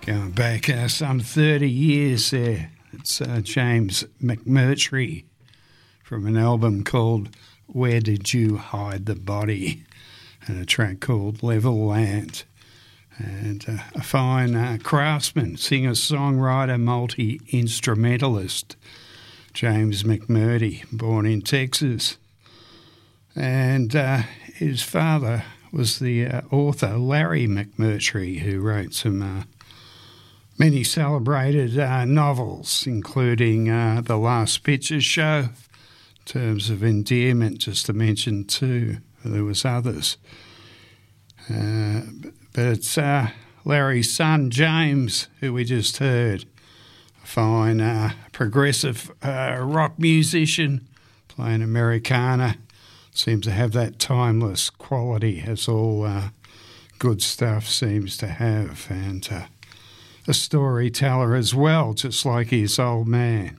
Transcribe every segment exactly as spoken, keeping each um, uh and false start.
Going back uh, some thirty years there. It's uh, James McMurtry from an album called Where Did You Hide the Body, and a track called Level Land. And uh, a fine uh, craftsman, singer-songwriter, multi-instrumentalist, James McMurtry, born in Texas. And uh, his father was the uh, author Larry McMurtry, who wrote some uh, many celebrated uh, novels, including uh, The Last Picture Show, in terms of endearment, just to mention two. There was others. Uh, but it's uh, Larry's son, James, who we just heard, a fine uh, progressive uh, rock musician playing Americana. Seems to have that timeless quality, as all uh, good stuff seems to have, and uh, a storyteller as well, just like his old man.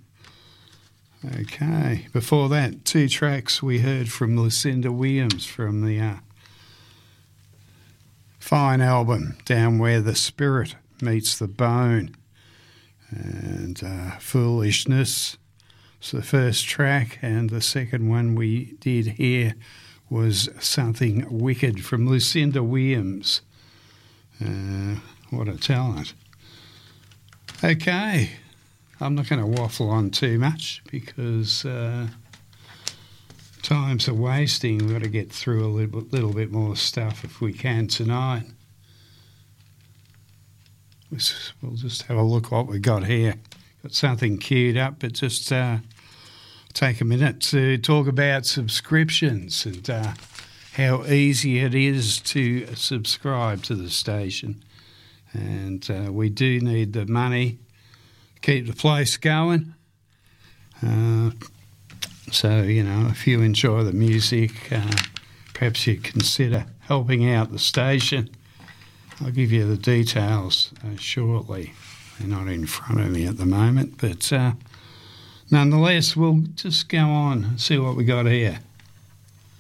Okay, before that, two tracks we heard from Lucinda Williams from the uh, fine album Down Where the Spirit Meets the Bone, and uh, Foolishness. So the first track, and the second one we did here was Something Wicked from Lucinda Williams. Uh, what a talent. Okay, I'm not going to waffle on too much because uh, time's a wasting. We've got to get through a little, little bit more stuff if we can tonight. We'll just have a look what we've got here. Got something queued up, but just uh, take a minute to talk about subscriptions and uh, how easy it is to subscribe to the station. And uh, we do need the money to keep the place going. Uh, so, you know, if you enjoy the music, uh, perhaps you consider helping out the station. I'll give you the details uh, shortly. They're not in front of me at the moment, but uh, nonetheless, we'll just go on and see what we got here.